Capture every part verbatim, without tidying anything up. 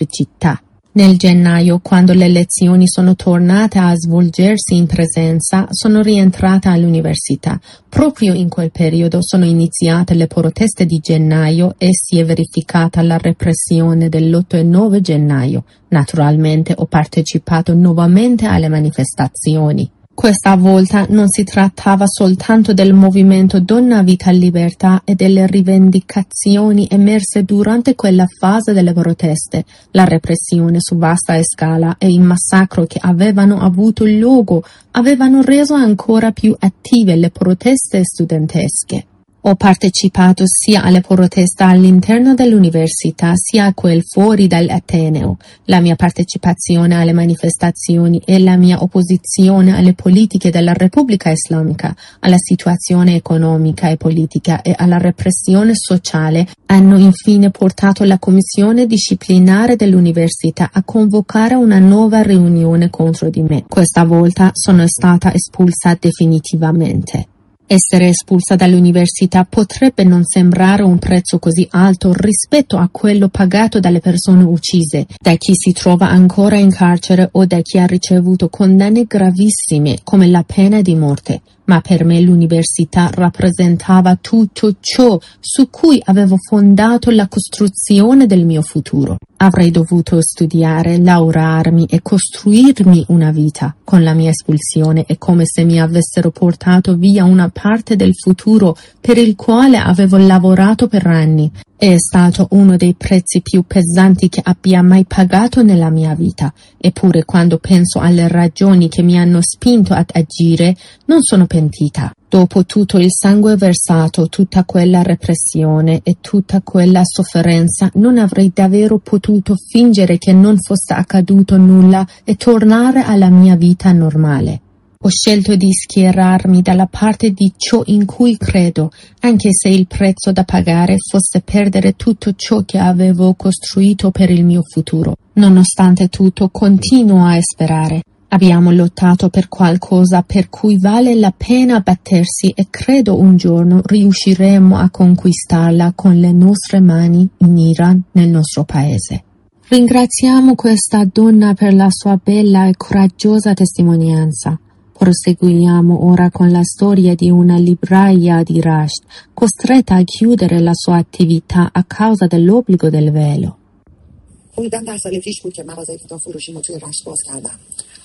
città. Nel gennaio, quando le lezioni sono tornate a svolgersi in presenza, sono rientrata all'università. Proprio in quel periodo sono iniziate le proteste di gennaio e si è verificata la repressione dell'otto e nove gennaio. Naturalmente ho partecipato nuovamente alle manifestazioni. Questa volta non si trattava soltanto del movimento Donna Vita Libertà e delle rivendicazioni emerse durante quella fase delle proteste. La repressione su vasta scala e il massacro che avevano avuto luogo avevano reso ancora più attive le proteste studentesche. Ho partecipato sia alle proteste all'interno dell'università sia a quel fuori dall'Ateneo. La mia partecipazione alle manifestazioni e la mia opposizione alle politiche della Repubblica Islamica, alla situazione economica e politica e alla repressione sociale hanno infine portato la commissione disciplinare dell'università a convocare una nuova riunione contro di me. Questa volta sono stata espulsa definitivamente. Essere espulsa dall'università potrebbe non sembrare un prezzo così alto rispetto a quello pagato dalle persone uccise, da chi si trova ancora in carcere o da chi ha ricevuto condanne gravissime come la pena di morte. Ma per me l'università rappresentava tutto ciò su cui avevo fondato la costruzione del mio futuro. Avrei dovuto studiare, laurearmi e costruirmi una vita. Con la mia espulsione è come se mi avessero portato via una parte del futuro per il quale avevo lavorato per anni. È stato uno dei prezzi più pesanti che abbia mai pagato nella mia vita. Eppure quando penso alle ragioni che mi hanno spinto ad agire, non sono pentita. Dopo tutto il sangue versato, tutta quella repressione e tutta quella sofferenza, non avrei davvero potuto fingere che non fosse accaduto nulla e tornare alla mia vita normale. Ho scelto di schierarmi dalla parte di ciò in cui credo, anche se il prezzo da pagare fosse perdere tutto ciò che avevo costruito per il mio futuro. Nonostante tutto, continuo a sperare. Abbiamo lottato per qualcosa per cui vale la pena battersi e credo un giorno riusciremo a conquistarla con le nostre mani in Iran, nel nostro paese. Ringraziamo questa donna per la sua bella e coraggiosa testimonianza. Proseguiamo ora con la storia di una libraia di Rasht, costretta a chiudere la sua attività a causa dell'obbligo del velo. حدوداً در سال پیش بود که مغازه کتاب فروشی رو توی رشت باز کردم.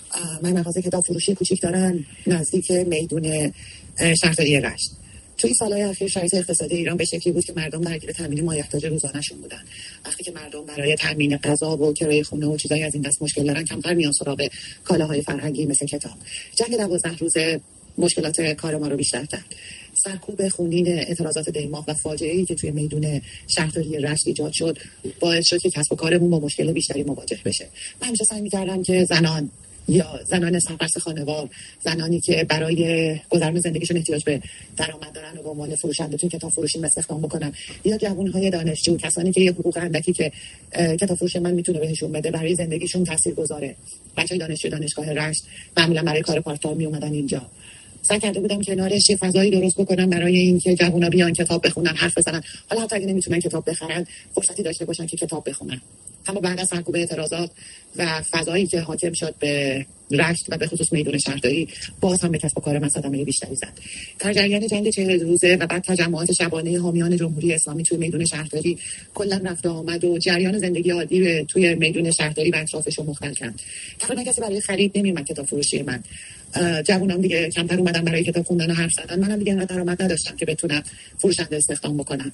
من مغازه کتاب فروشی کوچیک دارم نزدیک میدون شهرداری رشت. توی سالهای اخیر شرایط اقتصادی ایران به شکلی بود که مردم درگیر تامین مایحتاج روزانه‌شون بودن. وقتی که مردم برای تامین غذا و کرایه خونه و چیزایی از این دست مشکل دارن، کمتر میان سراغ کالاهای فرهنگی مثل کتاب. جنگ دوازده روزه مشکلات کار ما رو بیشتر کرد. سرکوب خونین اعتراضات دیماه و فاجعه‌ای که توی میدون شهرداری رشت ایجاد شد باعث شد که کسب و کارمون با مشکل بیشتری مواجه بشه. من همیشه سعی می‌کردم که زنان یا زنان سرپرست خانوار، زنانی که برای گذران زندگیشون احتیاج به درآمد دارن و به عنوان فروشنده توی کتاب فروشی استخدام بکنم، یا جوان‌های دانشجو، کسانی که یه حقوق اندکی که کتاب فروش من میتونه بهشون بده برای زندگیشون تاثیرگذاره. بچه‌های دانشجو دانشگاه رشت معمولا برای کار پارت تایم میومدن اینجا. سعی کرده بودم کنارش یه فضایی درست بکنم برای اینکه جوونا بیان کتاب بخونن، حرف بزنن. حالا حتی اگه نمیتونن کتاب بخرن، فرصتی داشته باشن که کتاب بخونن. اما بعد از سرکوب اعتراضات و فضایی که حاکم شد به رشت و به خصوص میدون شهرداری، باز هم به کسب و کار من صدمه بیشتری زد. در جریان جنگ چهل روزه و بعد تجمعات شبانه حامیان جمهوری اسلامی توی میدون شهرداری، کلا رفت و آمد و جریان زندگی عادی توی میدون شهرداری و اطرافش رو مختل کرد. تقریبا کسی برای خرید نمیومد کتاب فروشی من. جوونام دیگه کمتر اومدن برای کتاب خوندن و حرف زدن. منم دیگه انقدر درآمد نداشتم که بتونم فروشنده استخدام بکنم.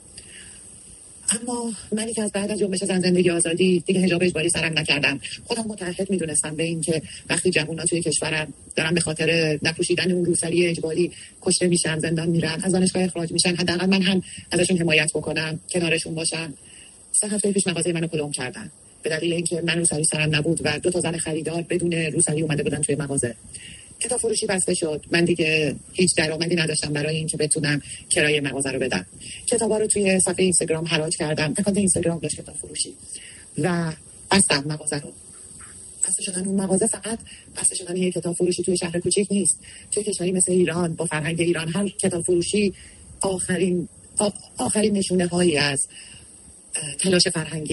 اما منی که از بعد از جنبش زن زندگی آزادی دیگه حجاب اجباری سرم نکردم، خودم متعهد میدونستم به این که وقتی جوونا توی کشورم دارن به خاطر نپوشیدن اون روسری اجباری کشته میشن، زندان میرن، از دانشگاه اخراج میشن، حداقل من هم ازشون حمایت بکنم، کنارشون باشم. سه هفته پیش مغازه منو پلم کردن به دلیل اینکه من روسری سرم نبود و دو تا زن خریدار بدون روسری اومده بودن توی مغازه. کتاب فروشی بسته شد. من دیگه هیچ درآمدی نداشتم برای اینکه بتونم کرایه مغازه رو بدم. کتابا رو توی صفحه اینستاگرام حراج کردم. اکانت اینستاگرام داشت کتاب فروشی و بستم مغازه رو. بسته شدن اون مغازه فقط بسته شدن یک کتاب فروشی توی شهر کوچیک نیست. توی کشوری مثل ایران با فرهنگ ایران هر کتاب فروشی آخرین آخرین نشونه هایی از تلاش فرهنگیه.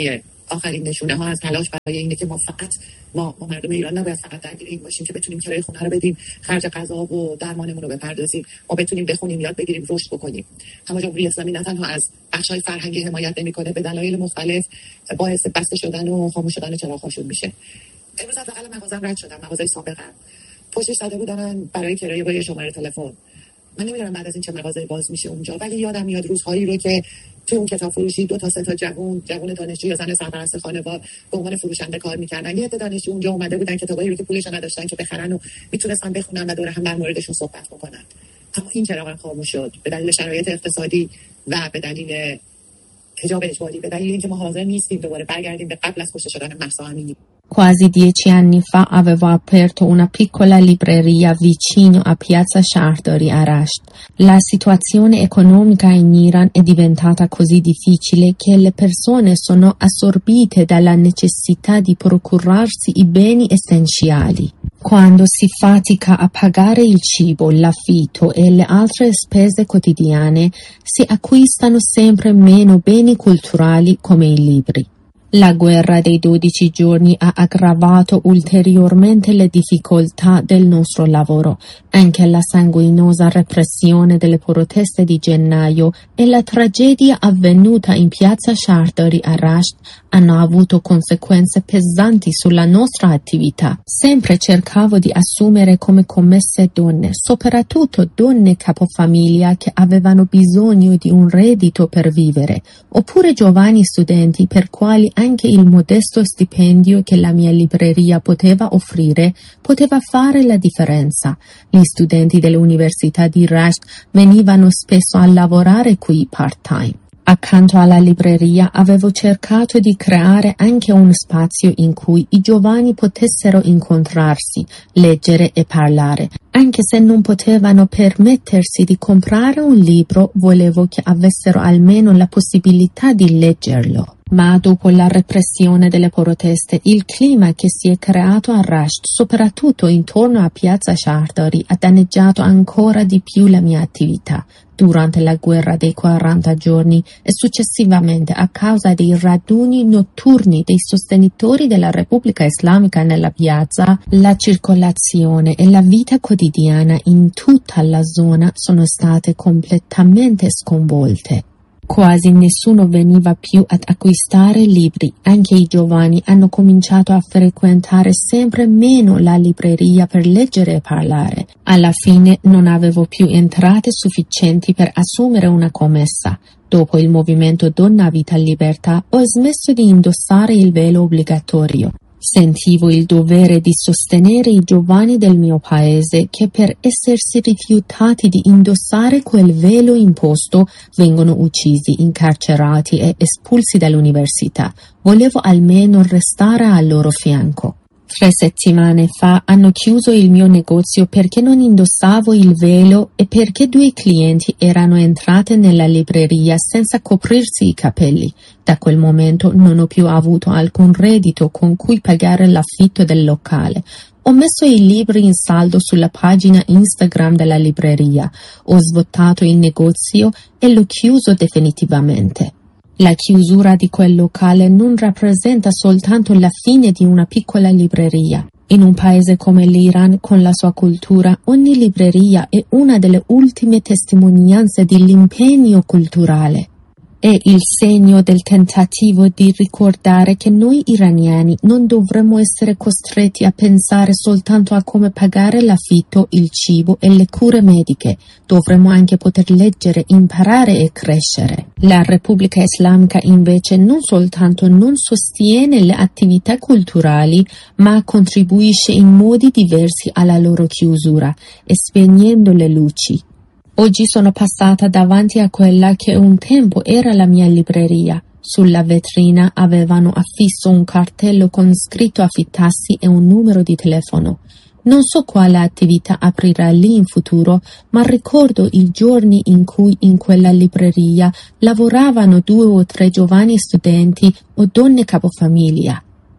آخرین نشونه ها از تلاش برای اینه که ما فقط ما, ما مردم ایران نباید فقط درگیر این باشیم که بتونیم کرایه خونه رو بدیم، خرج غذا و درمانمون رو بپردازیم، ما بتونیم بخونیم، یاد بگیریم، رشد بکنیم. اما جمهوری اسلامی نه تنها از بخش‌های فرهنگی حمایت نمی‌کنه، به دلایل مختلف باعث بسته شدن و خاموش شدن چراغ‌هاشون میشه. امروز از بغل مغازه‌ام رد شدم، مغازه سابقم. پشتش زده بودن برای کرایه با یه شماره تلفن. من نمیدونم بعد از این چه مغازه باز میشه اونجا، ولی یادم میاد روزهایی رو که توی اون کتاب فروشی دو تا سه تا جوون جوون دانشجو یا زن سرپرست خانوار به عنوان فروشنده کار میکردن. یه عده دانشجو اونجا اومده بودن کتابایی رو که پولش نداشتن که بخرن و میتونستن بخونن و دور هم در موردشون صحبت بکنن. اما این چراغ خاموش شد به دلیل شرایط اقتصادی و به دلیل حجاب اجباری، به دلیل اینکه ما حاضر نیستیم دوباره برگردیم به قبل از کشته شدن مهسا امینی. Quasi dieci anni fa avevo aperto una piccola libreria vicino a Piazza Shahdari a Rasht. La situazione economica in Iran è diventata così difficile che le persone sono assorbite dalla necessità di procurarsi i beni essenziali. Quando si fatica a pagare il cibo, l'affitto e le altre spese quotidiane, si acquistano sempre meno beni culturali come i libri. La guerra dei dodici giorni ha aggravato ulteriormente le difficoltà del nostro lavoro. Anche la sanguinosa repressione delle proteste di gennaio e la tragedia avvenuta in piazza Shahdari a Rasht hanno avuto conseguenze pesanti sulla nostra attività. Sempre cercavo di assumere come commesse donne, soprattutto donne capofamiglia che avevano bisogno di un reddito per vivere, oppure giovani studenti per quali anche il modesto stipendio che la mia libreria poteva offrire poteva fare la differenza. Gli studenti dell'università di Rasht venivano spesso a lavorare qui part-time. Accanto alla libreria avevo cercato di creare anche un spazio in cui i giovani potessero incontrarsi, leggere e parlare. Anche se non potevano permettersi di comprare un libro, volevo che avessero almeno la possibilità di leggerlo. Ma dopo la repressione delle proteste, il clima che si è creato a Rasht, soprattutto intorno a Piazza Shahdari, ha danneggiato ancora di più la mia attività. Durante la guerra dei quaranta giorni e successivamente a causa dei raduni notturni dei sostenitori della Repubblica Islamica nella piazza, la circolazione e la vita quotidiana in tutta la zona sono state completamente sconvolte. Quasi nessuno veniva più ad acquistare libri, anche i giovani hanno cominciato a frequentare sempre meno la libreria per leggere e parlare. Alla fine non avevo più entrate sufficienti per assumere una commessa. Dopo il movimento Donna Vita Libertà ho smesso di indossare il velo obbligatorio. Sentivo il dovere di sostenere i giovani del mio paese che per essersi rifiutati di indossare quel velo imposto vengono uccisi, incarcerati e espulsi dall'università. Volevo almeno restare al loro fianco. Tre settimane fa hanno chiuso il mio negozio perché non indossavo il velo e perché due clienti erano entrate nella libreria senza coprirsi i capelli. Da quel momento non ho più avuto alcun reddito con cui pagare l'affitto del locale. Ho messo i libri in saldo sulla pagina Instagram della libreria, ho svuotato il negozio e l'ho chiuso definitivamente. La chiusura di quel locale non rappresenta soltanto la fine di una piccola libreria. In un paese come l'Iran, con la sua cultura, ogni libreria è una delle ultime testimonianze dell'impegno culturale. È il segno del tentativo di ricordare che noi iraniani non dovremmo essere costretti a pensare soltanto a come pagare l'affitto, il cibo e le cure mediche. Dovremmo anche poter leggere, imparare e crescere. La Repubblica Islamica invece non soltanto non sostiene le attività culturali, ma contribuisce in modi diversi alla loro chiusura, spegnendo le luci. Oggi sono passata davanti a quella che un tempo era la mia libreria. Sulla vetrina avevano affisso un cartello con scritto affittarsi e un numero di telefono. Non so quale attività aprirà lì in futuro, ma ricordo i giorni in cui in quella libreria lavoravano due o tre giovani studenti o donne capofamiglia.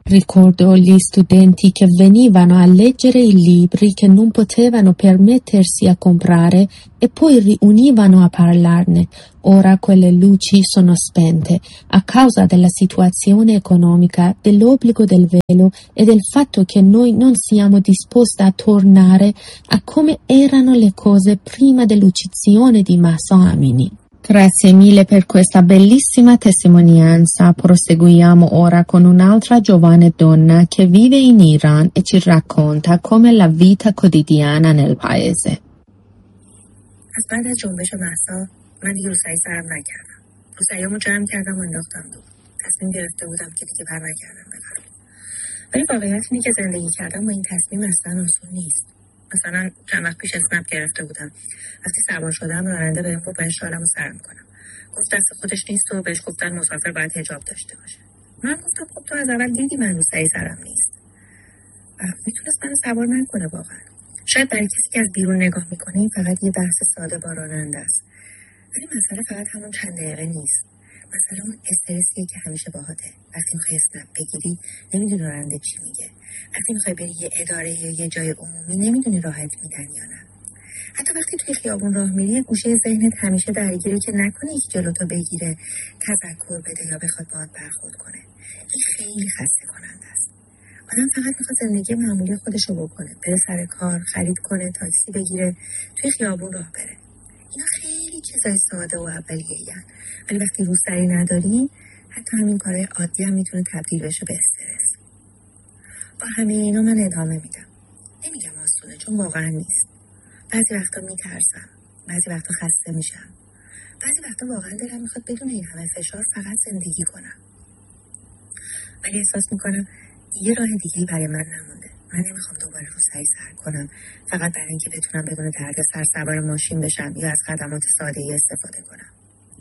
Ricordo gli studenti che venivano a leggere i libri che non potevano permettersi a comprare e poi riunivano a parlarne. Ora quelle luci sono spente a causa della situazione economica, dell'obbligo del velo e del fatto che noi non siamo disposti a tornare a come erano le cose prima dell'uccisione di Mahsa Amini. Grazie mille per questa bellissima testimonianza. Proseguiamo ora con un'altra giovane donna che vive in Iran e ci racconta come la vita quotidiana nel paese. از بعد از جنبش مهسا من دیگه روسری سرم نکردم. روسریامو جمع کردم و انداختم دور. تصمیم گرفته بودم که دیگه بر نگردم به قبل. ولی واقعیت اینه که زندگی کردن با این تصمیم اصلا آسون نیست. مثلا چند وقت پیش اسنپ گرفته بودم. وقتی سوار شدم راننده بهم گفت باید شالمو سر میکنم. گفت دست خودش نیست و بهش گفتن مسافر باید حجاب داشته باشه. من گفتم خب تو از اول دیدی من روسری سرم نیست. میتونست منو سوار نکنه واقعا. شاید برای کسی که از بیرون نگاه میکنه این فقط یه بحث ساده با راننده است. ولی مسئله فقط همون چند دقیقه نیست. مسئله اون استرسیه که همیشه باهاته. وقتی میخوای اسنپ بگیری نمیدونی راننده چی میگه. وقتی میخوای بری یه اداره یا یه جای عمومی نمیدونی راحت میدن یا نه. حتی وقتی توی خیابون راه میری گوشه ذهنت همیشه درگیره که نکنه یکی جلوتو بگیره، تذکر بده یا بخواد باهات برخورد کنه. این خیلی خسته کننده است. آدم فقط میخواد زندگی معمولی خودشو بکنه، بره سر کار، خرید کنه، تاکسی بگیره، توی خیابون راه بره. اینا خیلی چیزای ساده و اولیه‌این. ولی وقتی روسری نداری، حتی همین کارهای عادی هم میتونه تبدیل بشه به استرس. با همه اینا من ادامه میدم. نمیگم آسونه چون واقعا نیست. بعضی وقتا میترسم، بعضی وقتا خسته میشم. بعضی وقتا واقعا دلم میخواد بدون این همه فشار فقط زندگی کنم. ولی احساس میکنم یه راه دیگه برای من نمونده. من نمیخوام دوباره روسری سر کنم فقط برای اینکه بتونم بدون دردسر سوار ماشین بشم یا از خدمات ساده‌ای استفاده کنم.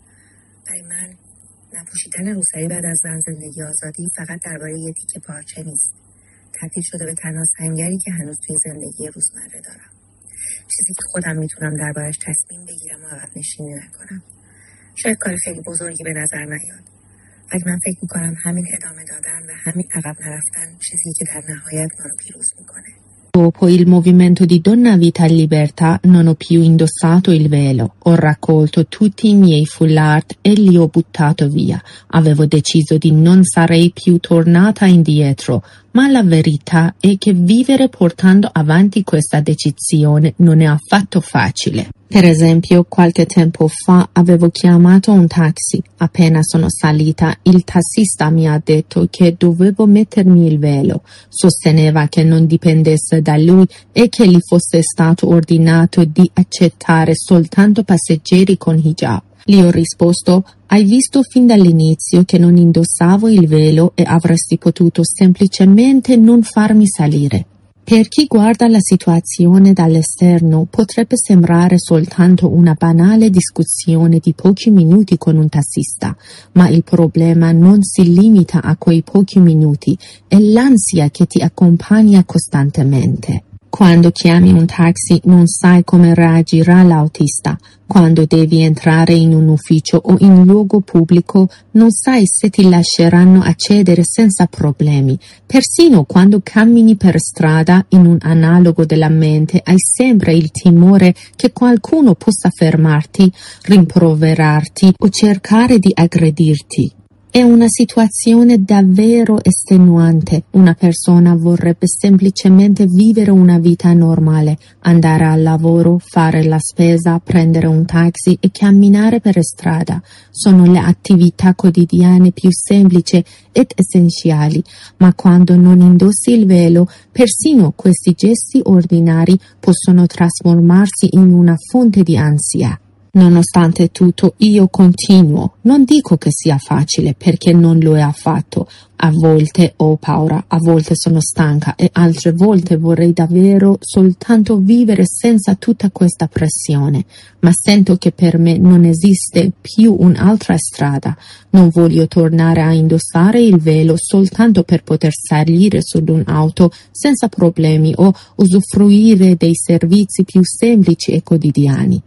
برای من نپوشیدن روسری بعد از زن زندگی آزادی فقط درباره یه تیکه پارچه نیست. تبدیل شده به تنها سنگری که هنوز توی زندگی روزمره دارم. چیزی که خودم میتونم دربارش تصمیم بگیرم و عقب نشینی نکنم. شاید کار خیلی بزرگی به نظر نیاد. ولی من فکر میکنم همین ادامه دادن و همین عقب نرفتن چیزی که در نهایت ما رو پیروز میکنه. Dopo il movimento di Donna Vita e Libertà non ho più indossato il velo, ho raccolto tutti i miei foulard e li ho buttato via. Avevo deciso di non sarei più tornata indietro, ma la verità è che vivere portando avanti questa decisione non è affatto facile. Per esempio, qualche tempo fa avevo chiamato un taxi. Appena sono salita, il tassista mi ha detto che dovevo mettermi il velo. Sosteneva che non dipendesse da lui e che gli fosse stato ordinato di accettare soltanto passeggeri con hijab. Gli ho risposto: hai visto fin dall'inizio che non indossavo il velo e avresti potuto semplicemente non farmi salire. Per chi guarda la situazione dall'esterno potrebbe sembrare soltanto una banale discussione di pochi minuti con un tassista, ma il problema non si limita a quei pochi minuti, è l'ansia che ti accompagna costantemente. Quando chiami un taxi non sai come reagirà l'autista. Quando devi entrare in un ufficio o in luogo pubblico non sai se ti lasceranno accedere senza problemi. Persino quando cammini per strada in un analogo della mente hai sempre il timore che qualcuno possa fermarti, rimproverarti o cercare di aggredirti. È una situazione davvero estenuante. Una persona vorrebbe semplicemente vivere una vita normale, andare al lavoro, fare la spesa, prendere un taxi e camminare per strada. Sono le attività quotidiane più semplici ed essenziali, ma quando non indossi il velo, persino questi gesti ordinari possono trasformarsi in una fonte di ansia. Nonostante tutto io continuo, non dico che sia facile perché non lo è affatto, a volte ho paura, a volte sono stanca e altre volte vorrei davvero soltanto vivere senza tutta questa pressione, ma sento che per me non esiste più un'altra strada, non voglio tornare a indossare il velo soltanto per poter salire su un'auto senza problemi o usufruire dei servizi più semplici e quotidiani.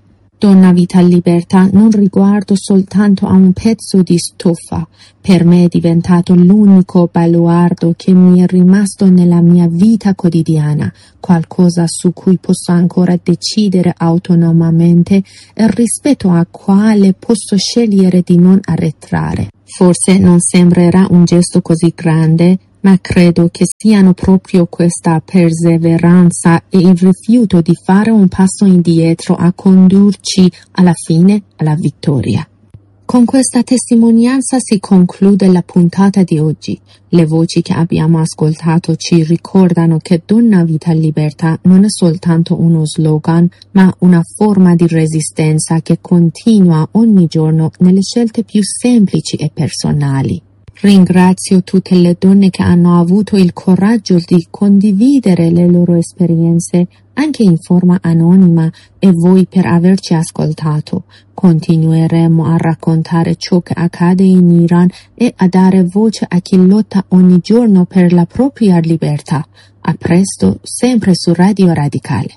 Donna Vita Libertà non riguardo soltanto a un pezzo di stoffa, per me è diventato l'unico baluardo che mi è rimasto nella mia vita quotidiana, qualcosa su cui posso ancora decidere autonomamente e rispetto a quale posso scegliere di non arretrare. Forse non sembrerà un gesto così grande, ma credo che siano proprio questa perseveranza e il rifiuto di fare un passo indietro a condurci alla fine alla vittoria. Con questa testimonianza si conclude la puntata di oggi. Le voci che abbiamo ascoltato ci ricordano che Donna Vita Libertà non è soltanto uno slogan, ma una forma di resistenza che continua ogni giorno nelle scelte più semplici e personali. Ringrazio tutte le donne che hanno avuto il coraggio di condividere le loro esperienze anche in forma anonima e voi per averci ascoltato. Continueremo a raccontare ciò che accade in Iran e a dare voce a chi lotta ogni giorno per la propria libertà. A presto, sempre su Radio Radicale.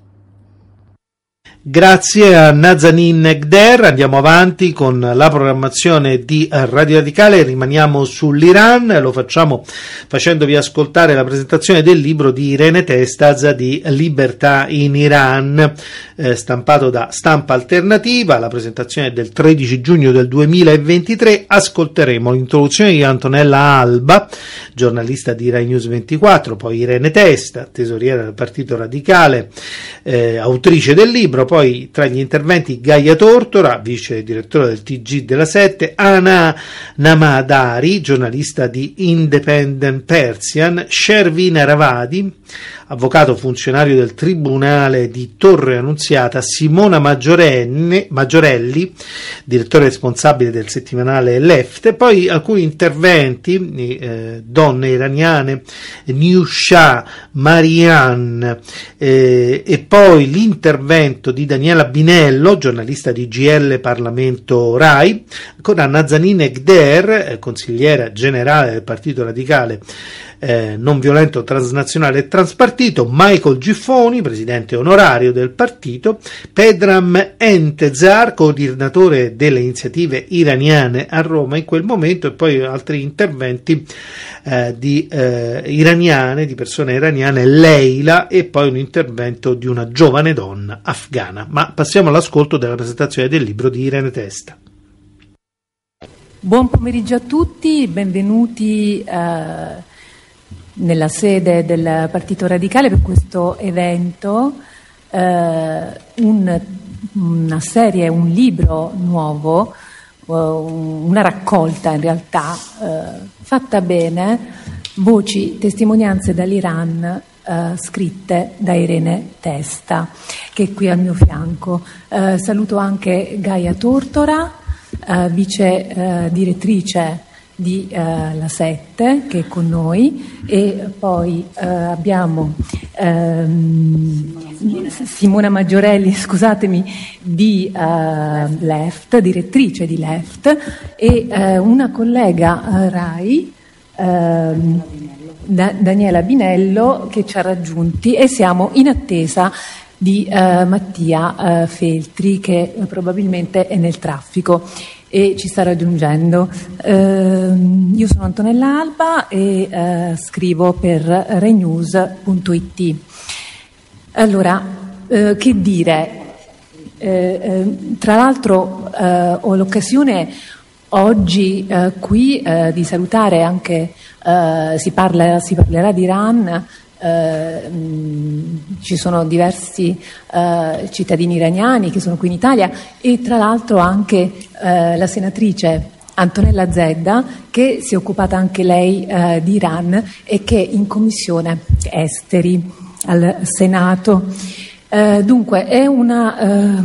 Grazie a Nazanin Egder, andiamo avanti con la programmazione di Radio Radicale, rimaniamo sull'Iran, lo facciamo facendovi ascoltare la presentazione del libro di Irene Testaz di Libertà in Iran, eh, stampato da Stampa Alternativa. La presentazione è del tredici giugno del duemilaventitré. Ascolteremo l'introduzione di Antonella Alba, giornalista di Rai News ventiquattro, poi Irene Testaz, tesoriera del Partito Radicale, eh, autrice del libro. Poi tra gli interventi Gaia Tortora, vice direttore del T G della sette, Ana Namadari, giornalista di Independent Persian, Shervin Ravadi, avvocato funzionario del Tribunale di Torre Annunziata, Simona Maggiorelli, direttore responsabile del settimanale Left, e poi alcuni interventi, eh, donne iraniane, Newshah, Marianne, eh, e poi l'intervento di Daniela Binello, giornalista di G L Parlamento Rai, con Nazanin Egder, consigliera generale del Partito Radicale eh, Non Violento, Transnazionale e Transpartito, Michael Giffoni, presidente onorario del partito, Pedram Entezar, coordinatore delle iniziative iraniane a Roma in quel momento, e poi altri interventi eh, di eh, iraniane, di persone iraniane, Leila, e poi un intervento di una giovane donna afghana. Ma passiamo all'ascolto della presentazione del libro di Irene Testaz. Buon pomeriggio a tutti, benvenuti eh, nella sede del Partito Radicale per questo evento, eh, un, una serie, un libro nuovo, uh, una raccolta in realtà uh, fatta bene, voci, testimonianze dall'Iran, uh, scritte da Irene Testaz, che è qui al mio fianco. Uh, saluto anche Gaia Tortora, uh, vice uh, direttrice di uh, La sette, che è con noi, e poi uh, abbiamo um, Simona Maggiorelli, scusatemi, di uh, Left, direttrice di Left, e uh, una collega uh, Rai, uh, da- Daniela Binello, che ci ha raggiunti, e siamo in attesa di uh, Mattia uh, Feltri, che uh, probabilmente è nel traffico e ci sta raggiungendo. Eh, io sono Antonella Alba e eh, scrivo per rai news punto it. Allora, eh, che dire? Eh, eh, tra l'altro eh, ho l'occasione oggi eh, qui eh, di salutare anche, eh, si, parla, si parlerà di Iran. Uh, mh, ci sono diversi uh, cittadini iraniani che sono qui in Italia, e tra l'altro anche uh, la senatrice Antonella Zedda, che si è occupata anche lei uh, di Iran e che è in commissione esteri al Senato. Uh, dunque è una uh,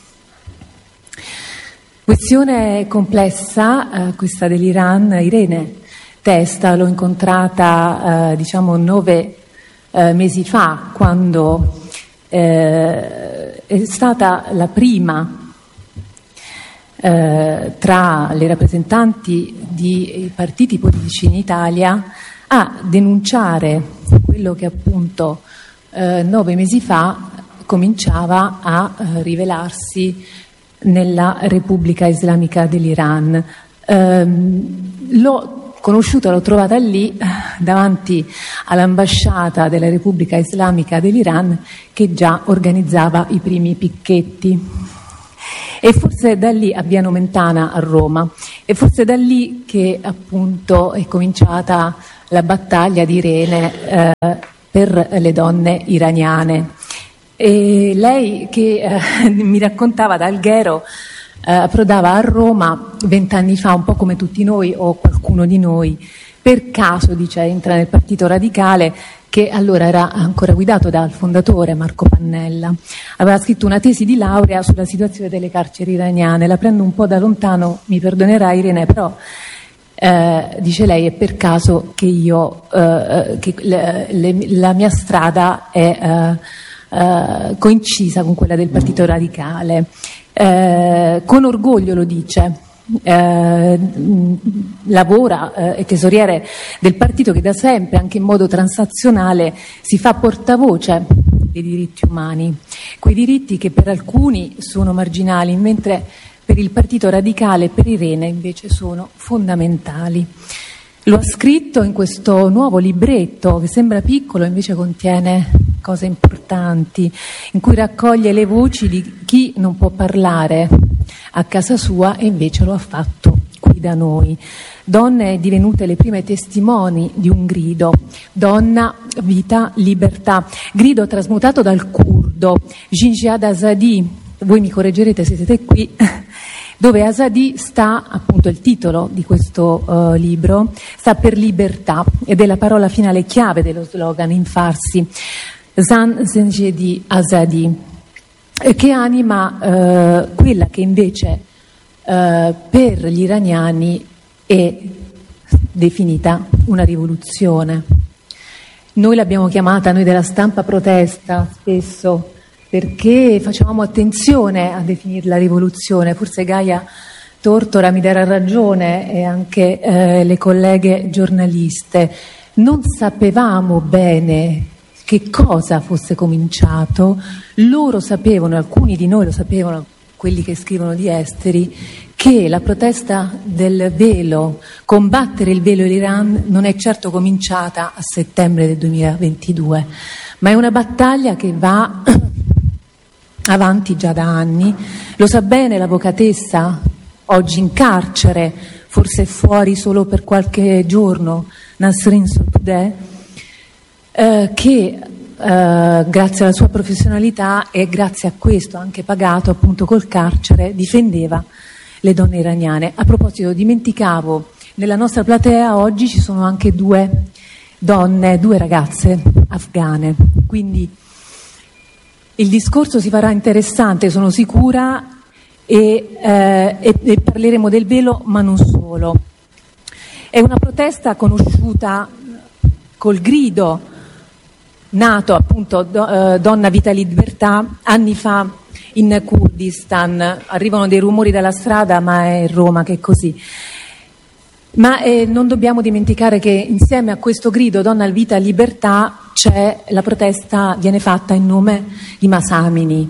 questione complessa, uh, questa dell'Iran. Irene Testaz l'ho incontrata uh, diciamo nove Eh, mesi fa, quando eh, è stata la prima eh, tra le rappresentanti di partiti politici in Italia a denunciare quello che appunto eh, nove mesi fa cominciava a eh, rivelarsi nella Repubblica Islamica dell'Iran. Ehm, l'ho conosciuta, l'ho trovata lì davanti all'ambasciata della Repubblica Islamica dell'Iran, che già organizzava i primi picchetti. E forse da lì, a Via Nomentana a Roma, e forse da lì che appunto è cominciata la battaglia di Irene eh, per le donne iraniane. E lei che eh, mi raccontava da Alghero eh, approdava a Roma vent'anni fa, un po' come tutti noi o qualcuno di noi, per caso, dice, entra nel Partito Radicale, che allora era ancora guidato dal fondatore Marco Pannella. Aveva scritto una tesi di laurea sulla situazione delle carceri iraniane. La prendo un po' da lontano, mi perdonerà Irene, però eh, dice lei, è per caso che io eh, che le, le, la mia strada è eh, eh, coincisa con quella del Partito Radicale. Eh, con orgoglio lo dice. Eh, lavora, eh, è tesoriere del partito che da sempre, anche in modo transazionale, si fa portavoce dei diritti umani, quei diritti che per alcuni sono marginali, mentre per il Partito Radicale e per Irene invece sono fondamentali. Lo ha scritto in questo nuovo libretto che sembra piccolo, invece contiene cose importanti, in cui raccoglie le voci di chi non può parlare a casa sua e invece lo ha fatto qui da noi. Donne divenute le prime testimoni di un grido: donna, vita, libertà. Grido trasmutato dal curdo Jinjad Azadi, voi mi correggerete se siete qui, dove Azadi sta, appunto il titolo di questo uh, libro, sta per libertà, ed è la parola finale chiave dello slogan in farsi, Zan Zenjedi Azadi, che anima eh, quella che invece eh, per gli iraniani è definita una rivoluzione. Noi l'abbiamo chiamata, noi della stampa, protesta spesso, perché facevamo attenzione a definirla rivoluzione. Forse Gaia Tortora mi darà ragione, e anche eh, le colleghe giornaliste. Non sapevamo bene che cosa fosse cominciato. Loro sapevano, alcuni di noi lo sapevano, quelli che scrivono di esteri, che la protesta del velo, combattere il velo in Iran, non è certo cominciata a settembre del duemilaventidue, ma è una battaglia che va avanti già da anni. Lo sa bene l'avvocatessa, oggi in carcere, forse fuori solo per qualche giorno, Nasrin Sotoudeh, Eh, che eh, grazie alla sua professionalità e grazie a questo anche pagato appunto col carcere, difendeva le donne iraniane. A proposito, dimenticavo, nella nostra platea oggi ci sono anche due donne, due ragazze afghane, quindi il discorso si farà interessante, sono sicura, e, eh, e, e parleremo del velo, ma non solo. È una protesta conosciuta col grido nato appunto do, eh, Donna, Vita, Libertà, anni fa in Kurdistan. Arrivano dei rumori dalla strada, ma è Roma che è così. Ma eh, non dobbiamo dimenticare che insieme a questo grido Donna, Vita, Libertà c'è la protesta, viene fatta in nome di Mahsa Amini.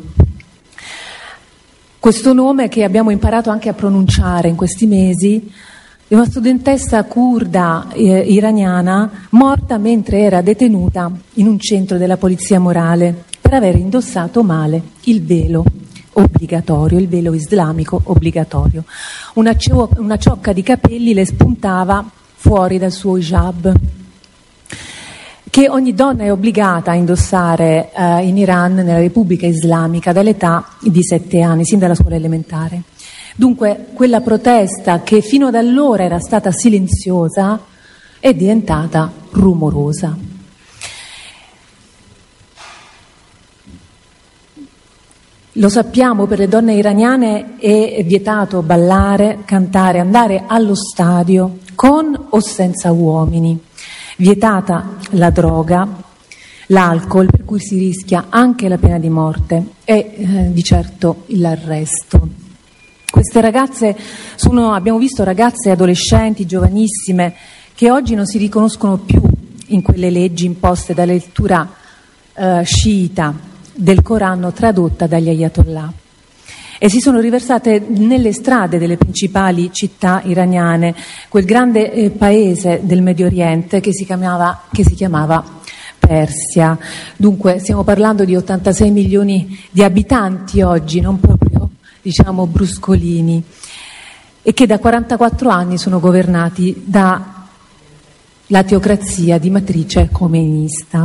Questo nome che abbiamo imparato anche a pronunciare in questi mesi, di una studentessa curda eh, iraniana morta mentre era detenuta in un centro della polizia morale per aver indossato male il velo obbligatorio, il velo islamico obbligatorio. Una, cio- una ciocca di capelli le spuntava fuori dal suo hijab, che ogni donna è obbligata a indossare eh, in Iran, nella Repubblica Islamica, dall'età di sette anni, sin dalla scuola elementare. Dunque quella protesta che fino ad allora era stata silenziosa è diventata rumorosa. Lo sappiamo, per le donne iraniane è vietato ballare, cantare, andare allo stadio con o senza uomini. Vietata la droga, l'alcol, per cui si rischia anche la pena di morte e eh, di certo l'arresto. Queste ragazze sono, abbiamo visto, ragazze adolescenti, giovanissime, che oggi non si riconoscono più in quelle leggi imposte dalla lettura eh, sciita del Corano tradotta dagli ayatollah. e si sono riversate nelle strade delle principali città iraniane, quel grande eh, paese del Medio Oriente che si chiamava, che si chiamava Persia. Dunque stiamo parlando di ottantasei milioni di abitanti oggi, non proprio diciamo bruscolini, e che da quarantaquattro anni sono governati dalla teocrazia di matrice khomeinista.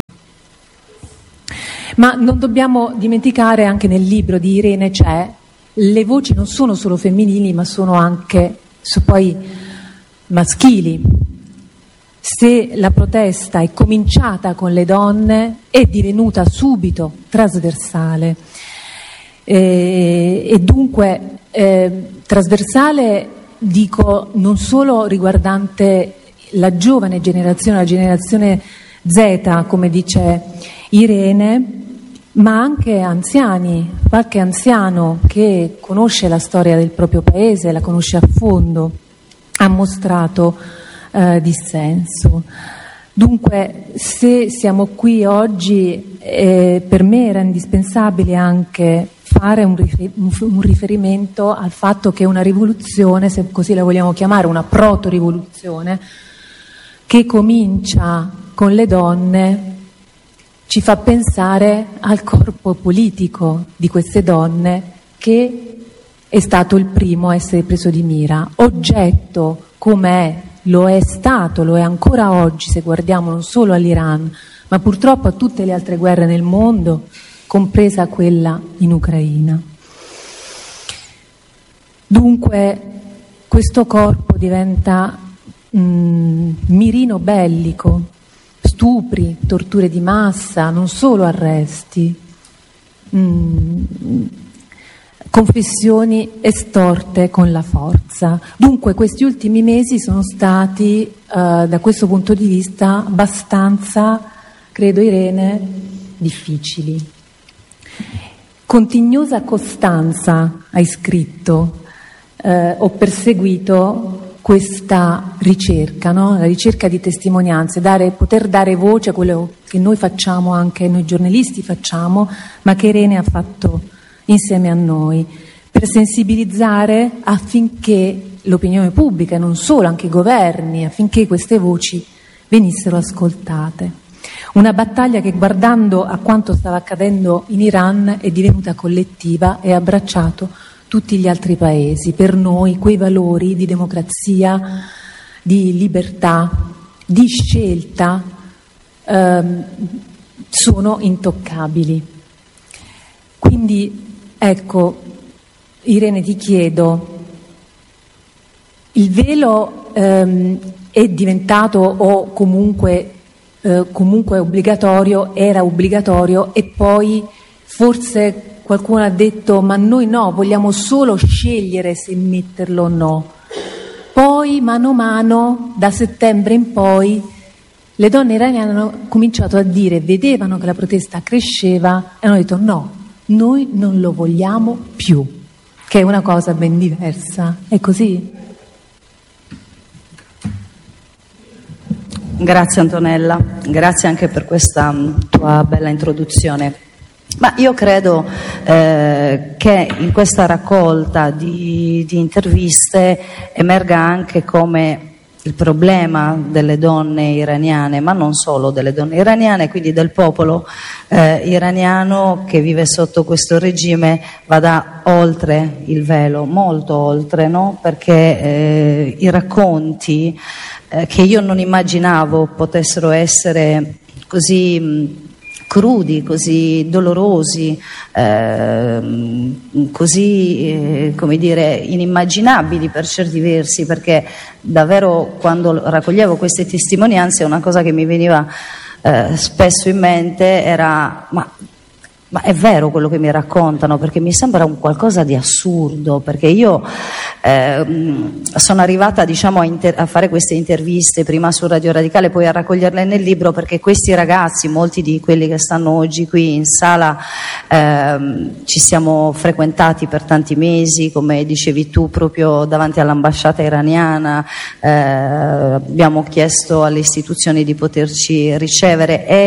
Ma non dobbiamo dimenticare, anche nel libro di Irene c'è, le voci non sono solo femminili ma sono anche so poi maschili. Se la protesta è cominciata con le donne è divenuta subito trasversale e, e dunque eh, trasversale dico non solo riguardante la giovane generazione, la generazione Z come dice Irene, ma anche anziani, qualche anziano che conosce la storia del proprio paese, la conosce a fondo, ha mostrato eh, dissenso. Dunque, se siamo qui oggi, eh, per me era indispensabile anche fare un, rifer- un riferimento al fatto che una rivoluzione, se così la vogliamo chiamare, una proto-rivoluzione, che comincia con le donne, ci fa pensare al corpo politico di queste donne che è stato il primo a essere preso di mira, oggetto come lo è stato, lo è ancora oggi se guardiamo non solo all'Iran, ma purtroppo a tutte le altre guerre nel mondo, compresa quella in Ucraina. Dunque questo corpo diventa mh, mirino bellico, stupri, torture di massa, non solo arresti, mh, confessioni estorte con la forza. Dunque questi ultimi mesi sono stati, eh, da questo punto di vista, abbastanza, credo Irene, difficili. Continuosa costanza, hai scritto, eh, ho perseguito questa ricerca, no? La ricerca di testimonianze, dare, poter dare voce a quello che noi facciamo, anche noi giornalisti facciamo, ma che Irene ha fatto insieme a noi, per sensibilizzare affinché l'opinione pubblica, e non solo, anche i governi, affinché queste voci venissero ascoltate. Una battaglia che, guardando a quanto stava accadendo in Iran, è divenuta collettiva e ha abbracciato tutti gli altri paesi. Per noi quei valori di democrazia, di libertà, di scelta ehm, sono intoccabili. Quindi ecco, Irene, ti chiedo, il velo ehm, è diventato o comunque, eh, comunque obbligatorio, era obbligatorio e poi forse qualcuno ha detto ma noi no, vogliamo solo scegliere se metterlo o no. Poi mano a mano, da settembre in poi, le donne iraniane hanno cominciato a dire, vedevano che la protesta cresceva e hanno detto no, noi non lo vogliamo più, che è una cosa ben diversa. È così? Grazie Antonella, grazie anche per questa tua bella introduzione. Ma io credo eh, che in questa raccolta di, di interviste emerga anche come il problema delle donne iraniane, ma non solo delle donne iraniane, quindi del popolo eh, iraniano che vive sotto questo regime, vada oltre il velo, molto oltre, no? Perché eh, i racconti eh, che io non immaginavo potessero essere così mh, crudi, così dolorosi, eh, così eh, come dire inimmaginabili per certi versi, perché davvero quando raccoglievo queste testimonianze una cosa che mi veniva eh, spesso in mente era ma, ma è vero quello che mi raccontano, perché mi sembra un qualcosa di assurdo, perché io eh, sono arrivata diciamo a, inter- a fare queste interviste prima su Radio Radicale, poi a raccoglierle nel libro, perché questi ragazzi, molti di quelli che stanno oggi qui in sala, eh, ci siamo frequentati per tanti mesi, come dicevi tu, proprio davanti all'ambasciata iraniana, eh, abbiamo chiesto alle istituzioni di poterci ricevere e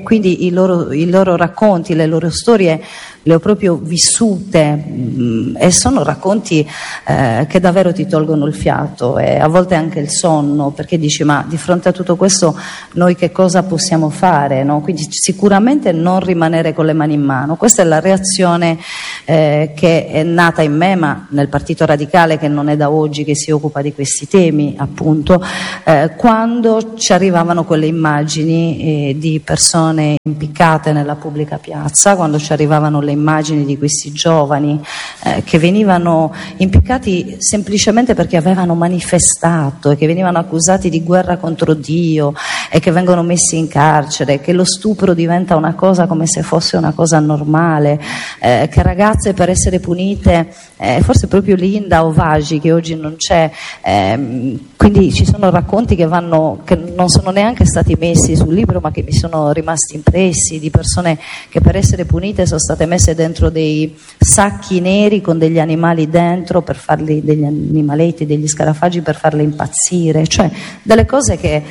quindi i loro, i loro racconti, le loro storie le ho proprio vissute, mh, e sono racconti eh, che davvero ti tolgono il fiato e a volte anche il sonno, perché dici ma di fronte a tutto questo noi che cosa possiamo fare, no? Quindi sicuramente non rimanere con le mani in mano. Questa è la reazione eh, che è nata in me, ma nel Partito Radicale, che non è da oggi che si occupa di questi temi, appunto, eh, quando ci arrivavano quelle immagini eh, di persone impiccate nella pubblica piazza, quando ci arrivavano le immagini di questi giovani eh, che venivano impiccati semplicemente perché avevano manifestato e che venivano accusati di guerra contro Dio e che vengono messi in carcere, che lo stupro diventa una cosa come se fosse una cosa normale, eh, che ragazze per essere punite, eh, forse proprio Linda Ovagi che oggi non c'è, eh, quindi ci sono racconti che vanno, che non sono neanche stati messi sul libro ma che mi sono rimasti impressi, di persone che per essere punite sono state messe dentro dei sacchi neri con degli animali dentro per farli, degli animaletti, degli scarafaggi per farli impazzire, cioè delle cose che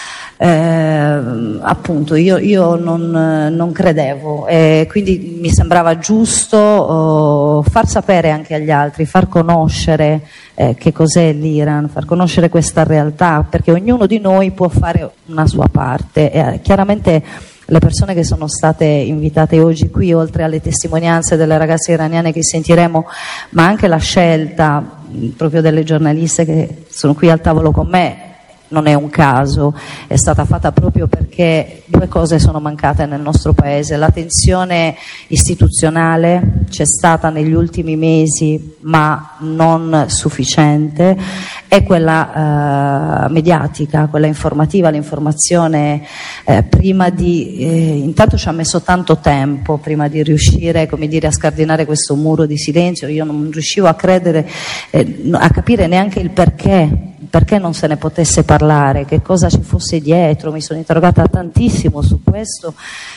eh, appunto io, io non, non credevo, e quindi mi sembrava giusto oh, far sapere anche agli altri, far conoscere eh, che cos'è l'Iran, far conoscere questa realtà, perché ognuno di noi può fare una sua parte. E, chiaramente le persone che sono state invitate oggi qui, oltre alle testimonianze delle ragazze iraniane che sentiremo, ma anche la scelta proprio delle giornaliste che sono qui al tavolo con me, non è un caso, è stata fatta proprio perché due cose sono mancate nel nostro paese: l'attenzione istituzionale c'è stata negli ultimi mesi ma non sufficiente, e quella eh, mediatica, quella informativa, l'informazione eh, prima di eh, intanto ci ha messo tanto tempo prima di riuscire, come dire, a scardinare questo muro di silenzio. Io non riuscivo a credere, eh, a capire neanche il perché perché non se ne potesse parlare, che cosa ci fosse dietro. Mi sono interrogata tantissimo su questo,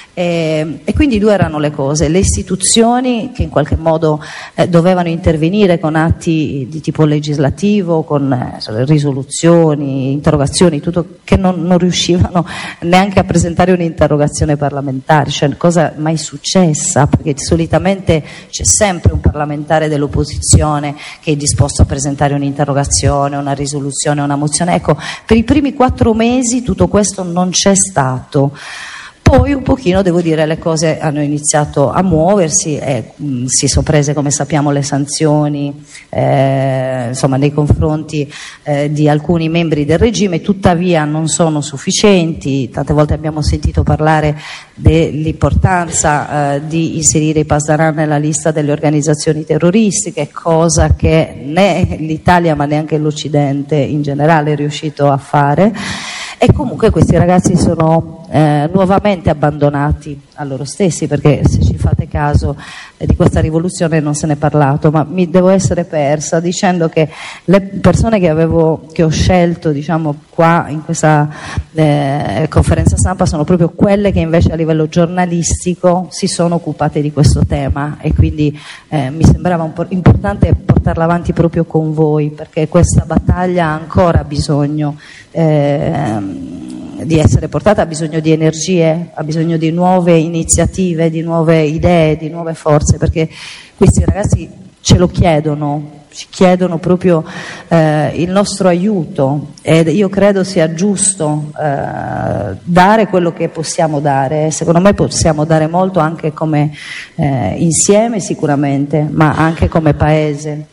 e, e quindi due erano le cose: le istituzioni che in qualche modo eh, dovevano intervenire con atti di tipo legislativo, con eh, risoluzioni, interrogazioni, tutto, che non, non riuscivano neanche a presentare un'interrogazione parlamentare, cioè cosa mai successa, perché solitamente c'è sempre un parlamentare dell'opposizione che è disposto a presentare un'interrogazione, una risoluzione, una mozione. Ecco, per i primi quattro mesi tutto questo non c'è stato. Poi un pochino, devo dire, le cose hanno iniziato a muoversi e mh, si sono prese, come sappiamo, le sanzioni eh, insomma, nei confronti eh, di alcuni membri del regime. Tuttavia non sono sufficienti. Tante volte abbiamo sentito parlare dell'importanza eh, di inserire i Pasdaran nella lista delle organizzazioni terroristiche, cosa che né l'Italia ma neanche l'Occidente in generale è riuscito a fare. E comunque questi ragazzi sono eh, nuovamente abbandonati a loro stessi, perché se ci fate caso eh, di questa rivoluzione non se ne è parlato, ma mi devo essere persa dicendo che le persone che avevo, che ho scelto, diciamo, qua in questa eh, conferenza stampa sono proprio quelle che invece a livello giornalistico si sono occupate di questo tema, e quindi eh, mi sembrava un po' importante portarla avanti proprio con voi, perché questa battaglia ha ancora bisogno eh, di essere portata, ha bisogno di energie, ha bisogno di nuove iniziative, di nuove idee, di nuove forze, perché questi ragazzi ce lo chiedono, ci chiedono proprio eh, il nostro aiuto, ed io credo sia giusto eh, dare quello che possiamo dare. Secondo me possiamo dare molto anche come eh, insieme sicuramente, ma anche come paese.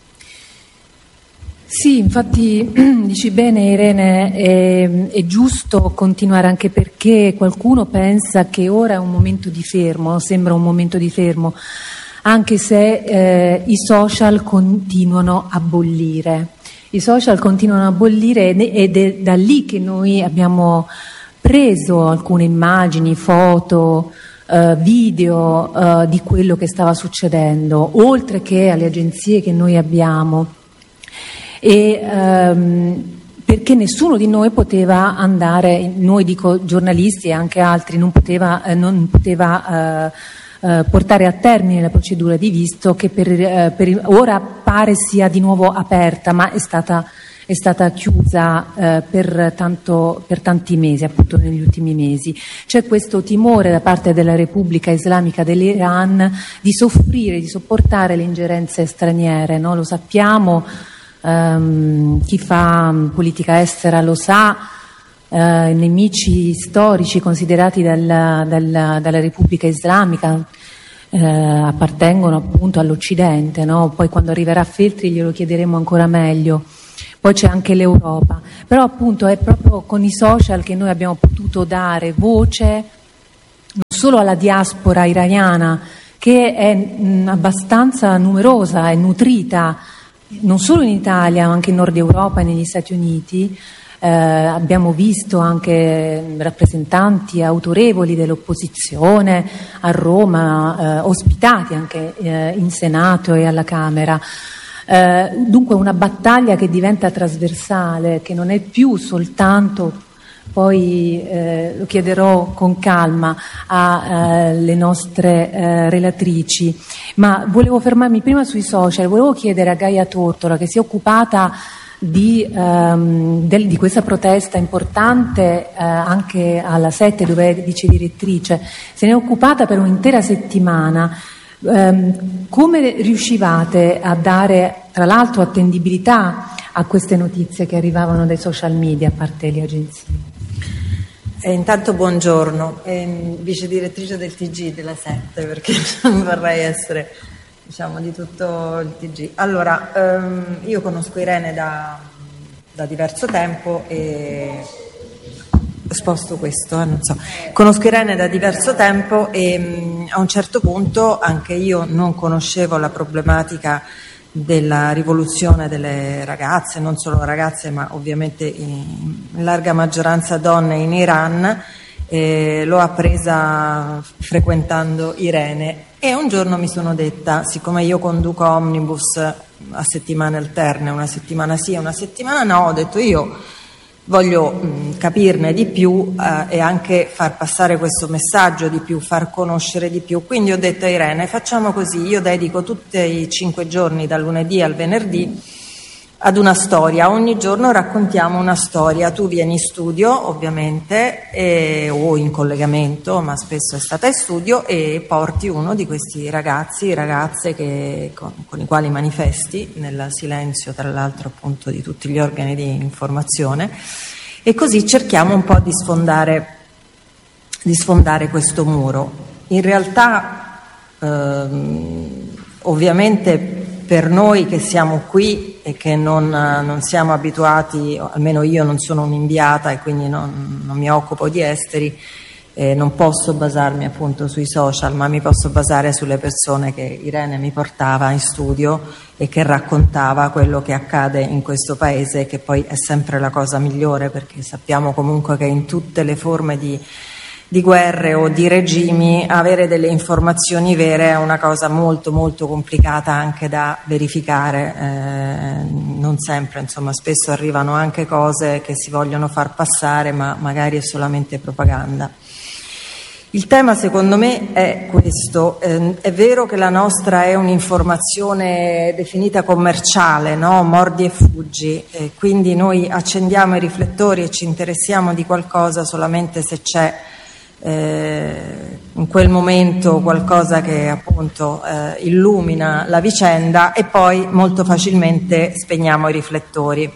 Sì, infatti dici bene Irene, è, è giusto continuare, anche perché qualcuno pensa che ora è un momento di fermo, sembra un momento di fermo, anche se eh, i social continuano a bollire. I social continuano a bollire ed è da lì che noi abbiamo preso alcune immagini, foto, Uh, video uh, di quello che stava succedendo, oltre che alle agenzie che noi abbiamo, e um, perché nessuno di noi poteva andare, noi dico giornalisti e anche altri, non poteva, eh, non poteva uh, uh, portare a termine la procedura di visto, che per, uh, per ora pare sia di nuovo aperta, ma è stata è stata chiusa eh, per, tanto, per tanti mesi, appunto negli ultimi mesi. C'è questo timore da parte della Repubblica Islamica dell'Iran di soffrire, di sopportare le ingerenze straniere, no? Lo sappiamo, ehm, chi fa politica estera lo sa, eh, nemici storici considerati dalla, dalla, dalla Repubblica Islamica Eh, appartengono appunto all'Occidente, no? Poi quando arriverà Feltri glielo chiederemo ancora meglio. Poi c'è anche l'Europa, però appunto è proprio con i social che noi abbiamo potuto dare voce non solo alla diaspora iraniana, che è mh, abbastanza numerosa e nutrita non solo in Italia ma anche in Nord Europa e negli Stati Uniti. Eh, abbiamo visto anche rappresentanti autorevoli dell'opposizione a Roma, eh, ospitati anche eh, in Senato e alla Camera. Eh, dunque una battaglia che diventa trasversale, che non è più soltanto, poi eh, lo chiederò con calma alle eh, nostre eh, relatrici, ma volevo fermarmi prima sui social. Volevo chiedere a Gaia Tortora, che si è occupata Di, um, del, di questa protesta importante uh, anche alla Sette, dove è vice direttrice, se ne è occupata per un'intera settimana. Um, come riuscivate a dare, tra l'altro, attendibilità a queste notizie che arrivavano dai social media, a parte le agenzie? Eh, intanto buongiorno, eh, vice direttrice del T G della Sette, perché non vorrei essere, diciamo, di tutto il T G. Allora, ehm, io conosco Irene da, da diverso tempo e sposto questo, eh, non so. Conosco Irene da diverso tempo e mh, a un certo punto anche io non conoscevo la problematica della rivoluzione delle ragazze, non solo ragazze, ma ovviamente in larga maggioranza donne in Iran. Eh, l'ho appresa frequentando Irene e un giorno mi sono detta, siccome io conduco Omnibus a settimane alterne, una settimana sì e una settimana no, ho detto io voglio mh, capirne di più eh, e anche far passare questo messaggio di più, far conoscere di più. Quindi ho detto a Irene, facciamo così, io dedico tutti i cinque giorni dal lunedì al venerdì ad una storia, ogni giorno raccontiamo una storia, tu vieni in studio ovviamente e, o in collegamento, ma spesso è stata in studio, e porti uno di questi ragazzi, ragazze che, con, con i quali manifesti nel silenzio tra l'altro appunto di tutti gli organi di informazione, e così cerchiamo un po' di sfondare, di sfondare questo muro. In realtà ehm, ovviamente per noi che siamo qui e che non, non siamo abituati, almeno io non sono un'inviata e quindi non, non mi occupo di esteri, eh, non posso basarmi appunto sui social, ma mi posso basare sulle persone che Irene mi portava in studio e che raccontava quello che accade in questo paese, che poi è sempre la cosa migliore, perché sappiamo comunque che in tutte le forme di di guerre o di regimi avere delle informazioni vere è una cosa molto molto complicata anche da verificare, eh, non sempre, insomma spesso arrivano anche cose che si vogliono far passare ma magari è solamente propaganda. Il tema secondo me è questo, eh, è vero che la nostra è un'informazione definita commerciale, no? Mordi e fuggi, eh, quindi noi accendiamo i riflettori e ci interessiamo di qualcosa solamente se c'è Eh, in quel momento qualcosa che appunto eh, illumina la vicenda, e poi molto facilmente spegniamo i riflettori.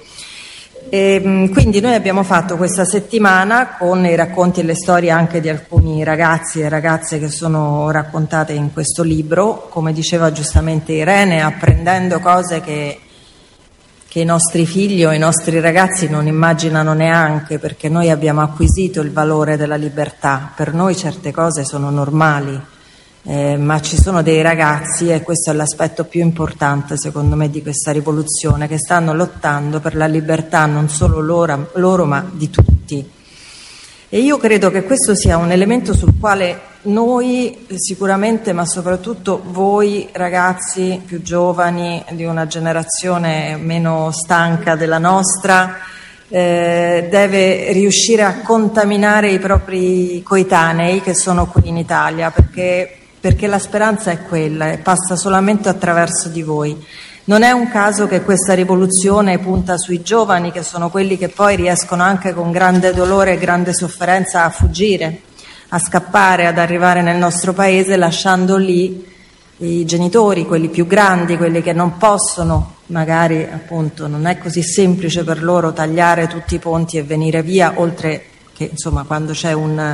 E, quindi noi abbiamo fatto questa settimana con i racconti e le storie anche di alcuni ragazzi e ragazze che sono raccontate in questo libro, come diceva giustamente Irene, apprendendo cose che che i nostri figli o i nostri ragazzi non immaginano neanche, perché noi abbiamo acquisito il valore della libertà. Per noi certe cose sono normali, eh, ma ci sono dei ragazzi, e questo è l'aspetto più importante secondo me di questa rivoluzione, che stanno lottando per la libertà non solo loro, loro ma di tutti. E io credo che questo sia un elemento sul quale noi sicuramente, ma soprattutto voi ragazzi più giovani di una generazione meno stanca della nostra, eh, deve riuscire a contaminare i propri coetanei che sono qui in Italia, perché, perché la speranza è quella e passa solamente attraverso di voi. Non è un caso che questa rivoluzione punta sui giovani, che sono quelli che poi riescono anche con grande dolore e grande sofferenza a fuggire, a scappare, ad arrivare nel nostro paese, lasciando lì i genitori, quelli più grandi, quelli che non possono, magari appunto non è così semplice per loro tagliare tutti i ponti e venire via, oltre che insomma quando c'è un,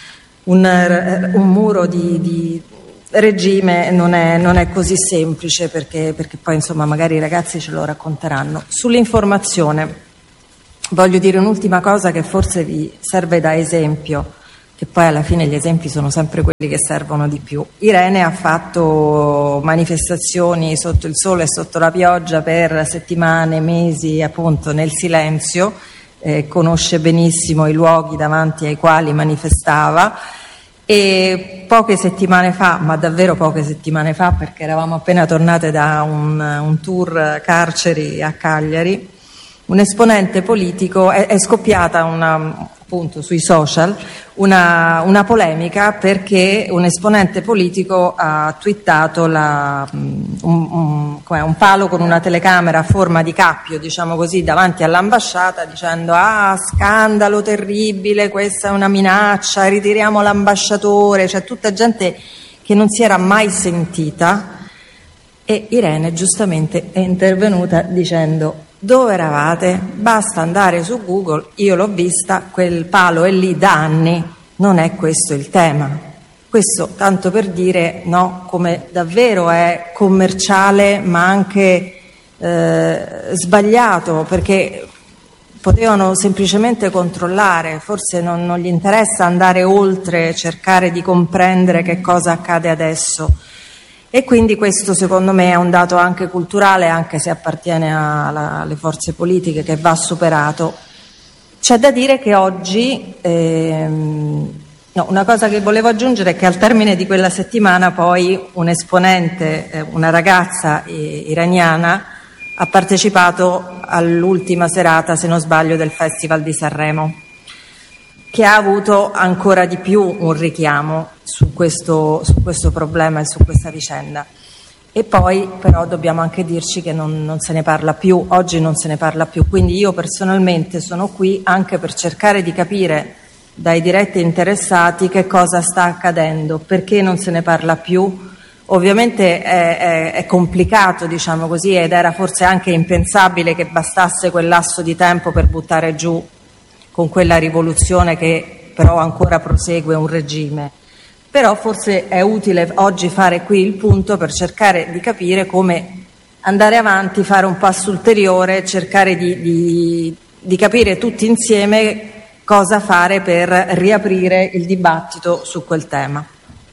un, un muro di, di regime non è, non è così semplice, perché, perché poi insomma magari i ragazzi ce lo racconteranno. Sull'informazione voglio dire un'ultima cosa che forse vi serve da esempio, che poi alla fine gli esempi sono sempre quelli che servono di più. Irene ha fatto manifestazioni sotto il sole e sotto la pioggia per settimane, mesi, appunto nel silenzio, eh, conosce benissimo i luoghi davanti ai quali manifestava, e poche settimane fa, ma davvero poche settimane fa, perché eravamo appena tornate da un, un tour carceri a Cagliari, un esponente politico, è, è scoppiata una, appunto sui social una, una polemica perché un esponente politico ha twittato la, un, un, un palo con una telecamera a forma di cappio, diciamo così, davanti all'ambasciata, dicendo: ah, scandalo terribile, questa è una minaccia, ritiriamo l'ambasciatore. Cioè tutta gente che non si era mai sentita, e Irene giustamente è intervenuta dicendo: dove eravate? Basta andare su Google, io l'ho vista, quel palo è lì da anni, non è questo il tema. Questo tanto per dire, no, come davvero è commerciale ma anche eh, sbagliato, perché potevano semplicemente controllare, forse non, non gli interessa andare oltre, cercare di comprendere che cosa accade adesso. E quindi questo secondo me è un dato anche culturale, anche se appartiene alla, alle forze politiche, che va superato. C'è da dire che oggi, ehm, no, una cosa che volevo aggiungere è che al termine di quella settimana poi un esponente, eh, una ragazza eh, iraniana, ha partecipato all'ultima serata, se non sbaglio, del Festival di Sanremo, che ha avuto ancora di più un richiamo su questo, su questo problema e su questa vicenda. E poi però dobbiamo anche dirci che non, non se ne parla più, oggi non se ne parla più, quindi io personalmente sono qui anche per cercare di capire dai diretti interessati che cosa sta accadendo, perché non se ne parla più. Ovviamente è, è, è complicato, diciamo così, ed era forse anche impensabile che bastasse quel lasso di tempo per buttare giù con quella rivoluzione che però ancora prosegue un regime. Però forse è utile oggi fare qui il punto per cercare di capire come andare avanti, fare un passo ulteriore, cercare di, di, di capire tutti insieme cosa fare per riaprire il dibattito su quel tema.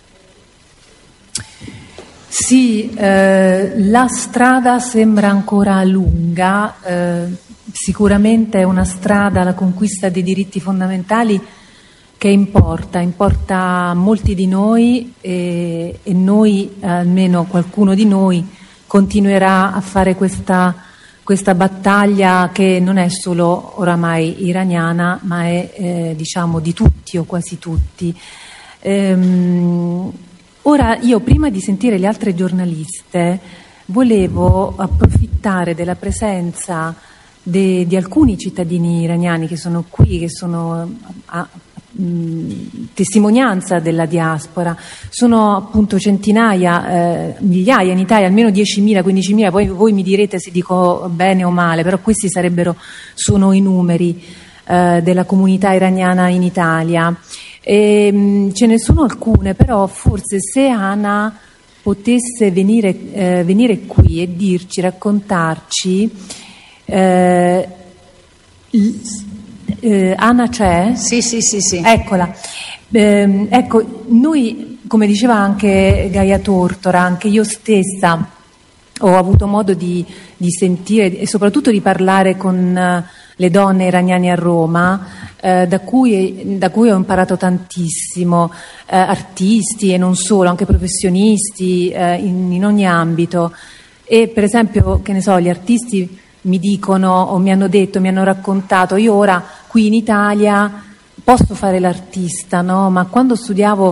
Sì, eh, la strada sembra ancora lunga, eh, sicuramente è una strada, la conquista dei diritti fondamentali, che importa, importa a molti di noi, e, e noi, almeno qualcuno di noi, continuerà a fare questa, questa battaglia che non è solo oramai iraniana, ma è eh, diciamo di tutti o quasi tutti. Ehm, ora io, prima di sentire le altre giornaliste, volevo approfittare della presenza de, di alcuni cittadini iraniani che sono qui, che sono a, testimonianza della diaspora. Sono appunto centinaia, eh, migliaia in Italia, almeno diecimila, quindicimila, poi voi mi direte se dico bene o male, però questi sarebbero, sono i numeri eh, della comunità iraniana in Italia. E, mh, ce ne sono alcune, però forse se Ana potesse venire, eh, venire qui e dirci, raccontarci eh, l- Eh, Anna c'è? Sì, sì, sì, sì. Eccola. Eh, ecco, noi, come diceva anche Gaia Tortora, anche io stessa ho avuto modo di, di sentire e soprattutto di parlare con uh, le donne iraniane a Roma, eh, da, cui, da cui ho imparato tantissimo, eh, artisti e non solo, anche professionisti eh, in, in ogni ambito. E per esempio, che ne so, gli artisti mi dicono o mi hanno detto, mi hanno raccontato: io ora qui in Italia posso fare l'artista, no? Ma quando studiavo per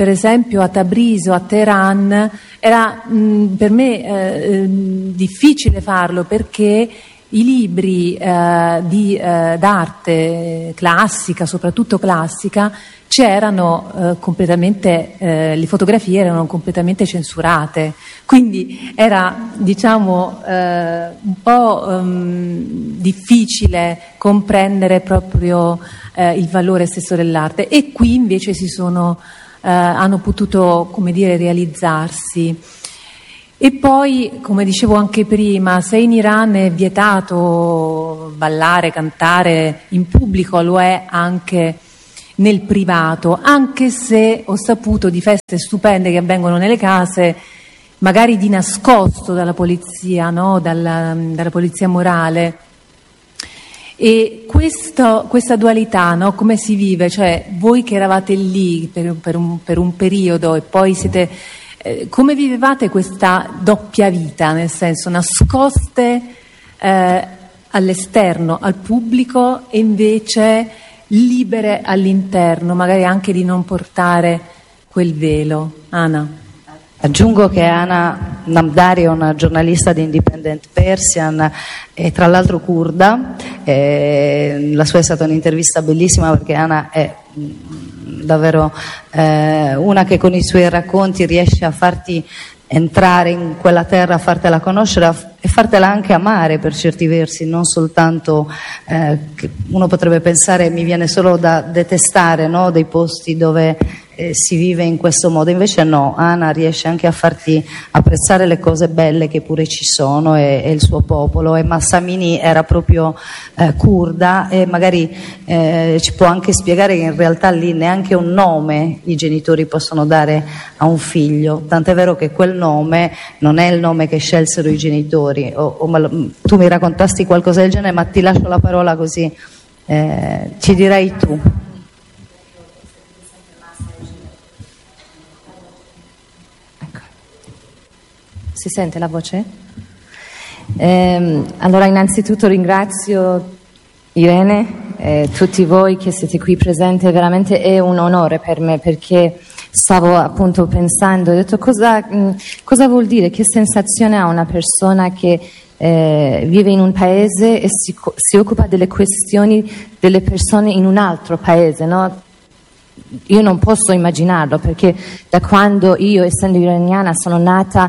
per esempio a Tabriz o a Teheran era mh, per me eh, difficile farlo, perché i libri eh, di, eh, d'arte classica, soprattutto classica, c'erano eh, completamente, eh, le fotografie erano completamente censurate, quindi era, diciamo, eh, un po' um, difficile comprendere proprio eh, il valore stesso dell'arte, e qui invece si sono, eh, hanno potuto, come dire, realizzarsi. E poi, come dicevo anche prima, se in Iran è vietato ballare, cantare in pubblico, lo è anche nel privato, anche se ho saputo di feste stupende che avvengono nelle case, magari di nascosto dalla polizia, no? dalla, dalla polizia morale. E questo, questa dualità, no? Come si vive? Cioè, voi che eravate lì per, per, un, per un periodo e poi siete... Eh, come vivevate questa doppia vita, nel senso nascoste eh, all'esterno, al pubblico, e invece libere all'interno, magari anche di non portare quel velo? Ana. Aggiungo che Ana Namdari è una giornalista di Independent Persian e tra l'altro curda. Eh, la sua è stata un'intervista bellissima, perché Ana è davvero eh, una che con i suoi racconti riesce a farti entrare in quella terra, a fartela conoscere e fartela anche amare per certi versi, non soltanto eh, che uno potrebbe pensare mi viene solo da detestare, no? Dei posti dove eh, si vive in questo modo, invece no, Ana riesce anche a farti apprezzare le cose belle che pure ci sono, e, e il suo popolo. E Mahsa Amini era proprio eh, curda, e magari eh, ci può anche spiegare che in realtà lì neanche un nome i genitori possono dare a un figlio, tant'è vero che quel nome non è il nome che scelsero i genitori. O, o, tu mi raccontasti qualcosa del genere, ma ti lascio la parola così eh, ci dirai tu. Ecco. Si sente la voce? Eh, allora innanzitutto ringrazio Irene e tutti voi che siete qui presenti, veramente è un onore per me, perché stavo appunto pensando, ho detto cosa, mh, cosa vuol dire, che sensazione ha una persona che eh, vive in un paese e si, si occupa delle questioni delle persone in un altro paese, no? Io non posso immaginarlo, perché da quando io, essendo iraniana, sono nata,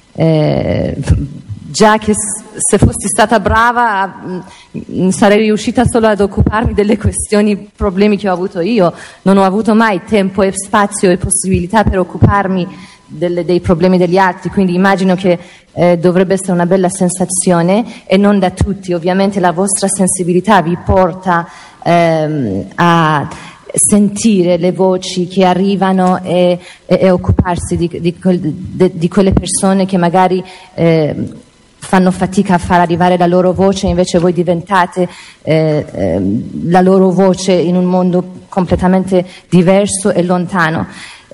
eh, già che se fossi stata brava mh, sarei riuscita solo ad occuparmi delle questioni, problemi che ho avuto io. Non ho avuto mai tempo e spazio e possibilità per occuparmi delle, dei problemi degli altri, quindi immagino che eh, dovrebbe essere una bella sensazione, e non da tutti. Ovviamente la vostra sensibilità vi porta ehm, a sentire le voci che arrivano e, e, e occuparsi di, di, di, di quelle persone che magari eh, fanno fatica a far arrivare la loro voce, invece voi diventate eh, eh, la loro voce in un mondo completamente diverso e lontano.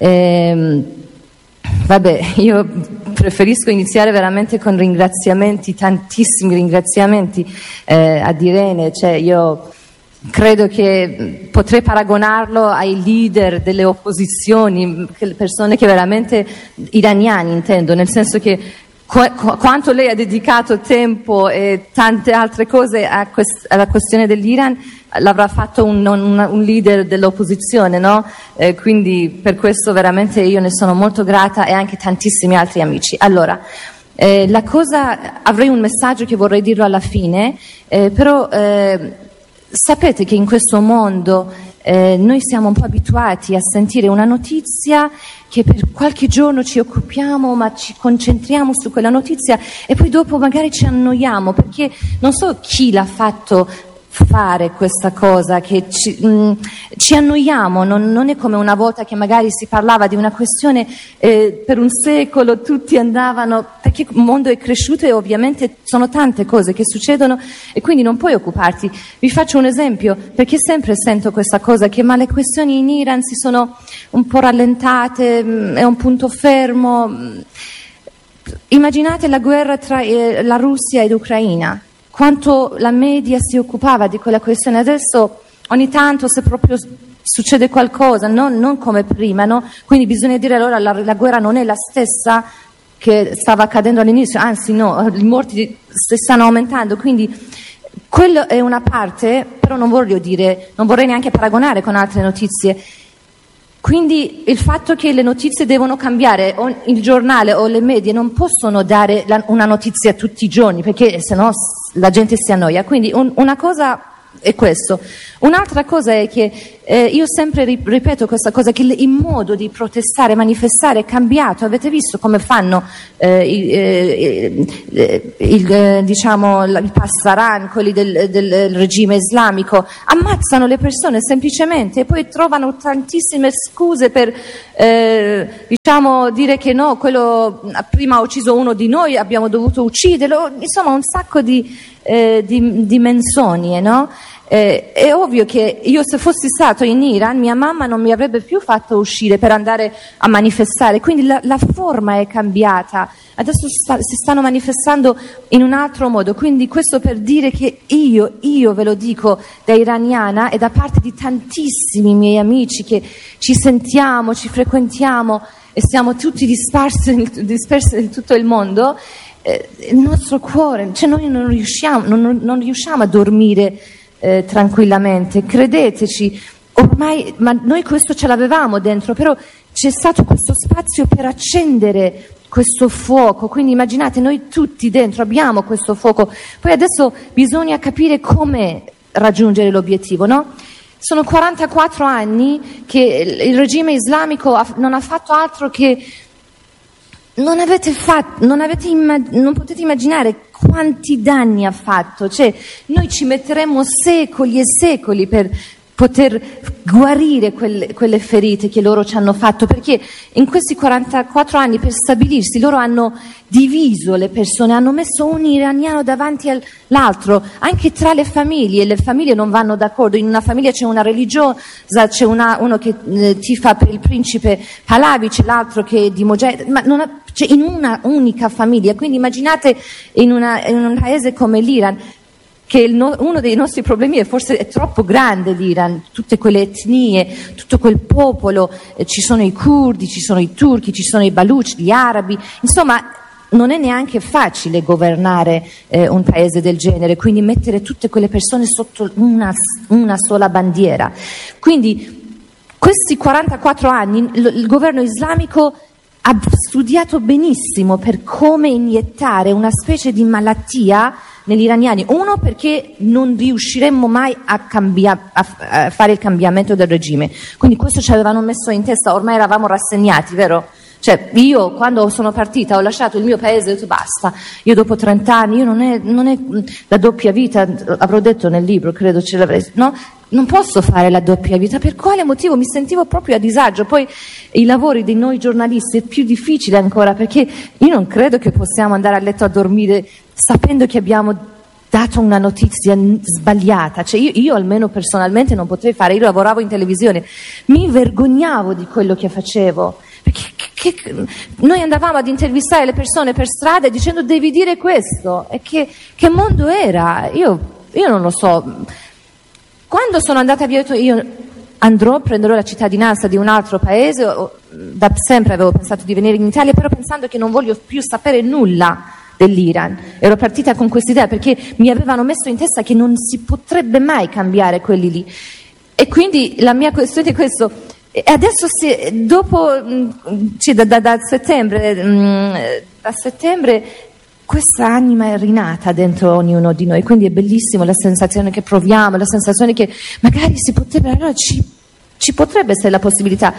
Eh, vabbè, io preferisco iniziare veramente con ringraziamenti, tantissimi ringraziamenti eh, ad Irene. Cioè, io credo che potrei paragonarlo ai leader delle opposizioni, persone che veramente, iraniani intendo, nel senso che Qu- quanto lei ha dedicato tempo e tante altre cose a quest- alla questione dell'Iran l'avrà fatto un, un, un leader dell'opposizione, no? Eh, quindi per questo veramente io ne sono molto grata, e anche tantissimi altri amici. Allora, eh, la cosa, avrei un messaggio che vorrei dirlo alla fine, eh, però eh, sapete che in questo mondo Eh, noi siamo un po' abituati a sentire una notizia che per qualche giorno ci occupiamo, ma ci concentriamo su quella notizia e poi dopo magari ci annoiamo, perché non so chi l'ha fatto fare questa cosa, che ci, mh, ci annoiamo, non, non è come una volta che magari si parlava di una questione eh, per un secolo, tutti andavano, perché il mondo è cresciuto e ovviamente sono tante cose che succedono e quindi non puoi occuparti. Vi faccio un esempio, perché sempre sento questa cosa che ma le questioni in Iran si sono un po' rallentate, mh, è un punto fermo. Immaginate la guerra tra eh, la Russia ed l'Ucraina, quanto la media si occupava di quella questione. Adesso ogni tanto, se proprio succede qualcosa, non, non come prima, no? Quindi bisogna dire allora la, la guerra non è la stessa che stava accadendo all'inizio, anzi no, i morti si stanno aumentando, quindi quello è una parte, però non voglio dire, non vorrei neanche paragonare con altre notizie. Quindi il fatto che le notizie devono cambiare, o il giornale o le medie non possono dare la, una notizia tutti i giorni, perché sennò la gente si annoia. Quindi un, una cosa è questo. Un'altra cosa è che eh, io sempre ripeto questa cosa, che il modo di protestare, manifestare è cambiato. Avete visto come fanno eh, eh, eh, il, eh, diciamo, il Pasdaran, quelli del, del regime islamico, ammazzano le persone semplicemente e poi trovano tantissime scuse per eh, diciamo dire che no, quello prima ha ucciso uno di noi, abbiamo dovuto ucciderlo, insomma un sacco di, eh, di, di menzogne, no? Eh, è ovvio che io, se fossi stato in Iran, mia mamma non mi avrebbe più fatto uscire per andare a manifestare, quindi la, la forma è cambiata, adesso sta, si stanno manifestando in un altro modo, quindi questo per dire che io, io ve lo dico da iraniana e da parte di tantissimi miei amici che ci sentiamo, ci frequentiamo e siamo tutti dispersi, dispersi in tutto il mondo, eh, il nostro cuore, cioè noi non riusciamo, non, non riusciamo a dormire Eh, tranquillamente, credeteci, ormai, ma noi questo ce l'avevamo dentro, però c'è stato questo spazio per accendere questo fuoco, quindi immaginate, noi tutti dentro abbiamo questo fuoco, poi adesso bisogna capire come raggiungere l'obiettivo, no? Sono quarantaquattro anni che il regime islamico ha, non ha fatto altro che Non avete fatto, non, avete immag- non potete immaginare quanti danni ha fatto, cioè noi ci metteremo secoli e secoli per poter guarire quelle, quelle ferite che loro ci hanno fatto, perché in questi quarantaquattro anni per stabilirsi loro hanno diviso le persone, hanno messo un iraniano davanti all'altro, anche tra le famiglie, le famiglie non vanno d'accordo, in una famiglia c'è una religiosa, c'è una, uno che eh, tifa per il principe Pahlavi, c'è l'altro che è di Mojahedin, ma non ha, cioè in una unica famiglia, quindi immaginate in, una, in un paese come l'Iran, che il no, uno dei nostri problemi è forse è troppo grande l'Iran, tutte quelle etnie, tutto quel popolo, eh, ci sono i curdi, ci sono i turchi, ci sono i baluchi, gli arabi, insomma non è neanche facile governare eh, un paese del genere, quindi mettere tutte quelle persone sotto una, una sola bandiera. Quindi questi quarantaquattro anni l- il governo islamico ha studiato benissimo per come iniettare una specie di malattia negli iraniani. Uno, perché non riusciremmo mai a, cambia- a, f- a fare il cambiamento del regime, quindi questo ci avevano messo in testa, ormai eravamo rassegnati, vero? Cioè io quando sono partita ho lasciato il mio paese e ho detto basta, io dopo trenta anni, io non è, non è la doppia vita, avrò detto nel libro, credo ce l'avrei, no? Non posso fare la doppia vita, per quale motivo? Mi sentivo proprio a disagio, poi i lavori di noi giornalisti è più difficile ancora, perché io non credo che possiamo andare a letto a dormire sapendo che abbiamo dato una notizia sbagliata, cioè io, io almeno personalmente non potrei fare, io lavoravo in televisione, mi vergognavo di quello che facevo, perché che, che, noi andavamo ad intervistare le persone per strada dicendo devi dire questo, e che, che mondo era? Io, io non lo so. Quando sono andata via, io andrò, prenderò la cittadinanza di un altro paese, da sempre avevo pensato di venire in Italia, però pensando che non voglio più sapere nulla dell'Iran. Ero partita con quest'idea perché mi avevano messo in testa che non si potrebbe mai cambiare quelli lì. E quindi la mia questione è questo. E adesso se, dopo, cioè da, da, da settembre, da settembre questa anima è rinata dentro ognuno di noi, quindi è bellissimo la sensazione che proviamo, la sensazione che magari si potrebbe, allora ci, ci potrebbe essere la possibilità.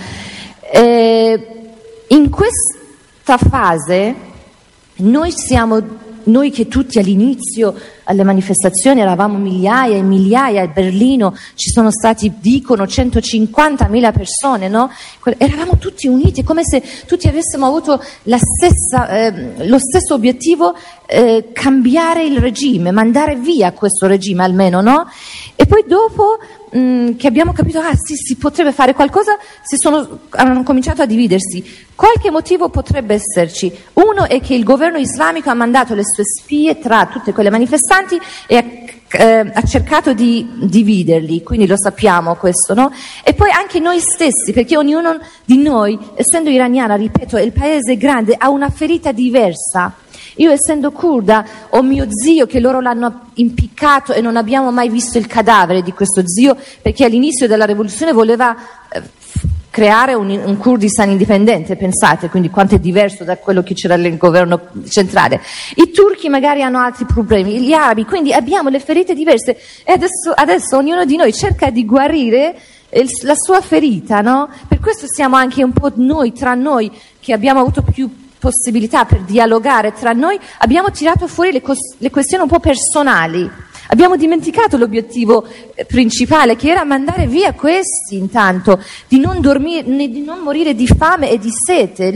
Eh, in questa fase noi siamo, noi che tutti all'inizio alle manifestazioni eravamo migliaia e migliaia, a Berlino ci sono stati, dicono, centocinquantamila persone, no? Eravamo tutti uniti, come se tutti avessimo avuto la stessa, eh, lo stesso obiettivo, eh, cambiare il regime, mandare via questo regime almeno, no? E poi dopo mh, che abbiamo capito, ah sì, si potrebbe fare qualcosa, si sono, hanno cominciato a dividersi. Qualche motivo potrebbe esserci. Uno è che il governo islamico ha mandato le sue spie tra tutte quelle manifestanti e ha eh, ha cercato di dividerli, quindi lo sappiamo questo, no? E poi anche noi stessi, perché ognuno di noi, essendo iraniana, ripeto, il paese è grande, ha una ferita diversa. Io essendo curda ho mio zio che loro l'hanno impiccato e non abbiamo mai visto il cadavere di questo zio, perché all'inizio della rivoluzione voleva eh, creare un, un Kurdistan indipendente, pensate, quindi quanto è diverso da quello che c'era nel governo centrale. I turchi magari hanno altri problemi, gli arabi, quindi abbiamo le ferite diverse e adesso, adesso ognuno di noi cerca di guarire il, la sua ferita, no? Per questo siamo anche un po' noi, tra noi, che abbiamo avuto più possibilità per dialogare tra noi, abbiamo tirato fuori le, cos- le questioni un po' personali. Abbiamo dimenticato l'obiettivo principale, che era mandare via questi intanto, di non dormire, di non morire di fame e di sete.